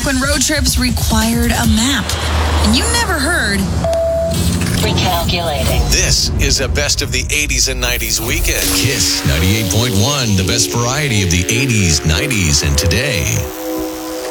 Back when road trips required a map. And you never heard... Recalculating. This is a best of the 80s and 90s weekend. Kiss 98.1, the best variety of the 80s, 90s, and today.